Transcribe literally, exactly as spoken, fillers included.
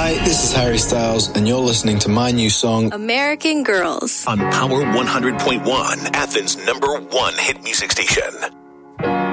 Hi, this is Harry Styles, and you're listening to my new song, American Girls, on Power one hundred point one, Athens' number one hit music station.